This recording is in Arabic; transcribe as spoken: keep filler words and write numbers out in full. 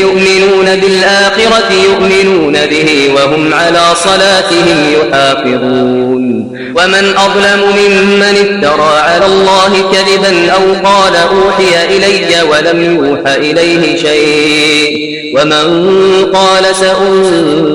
يؤمنون بالآخرة يؤمنون به وهم على صلاتهم يحافظون ومن أظلم ممن افترى على الله كذبا أو قال أوحي إلي ولم يوحى إليه شيء ومن قال سأنزل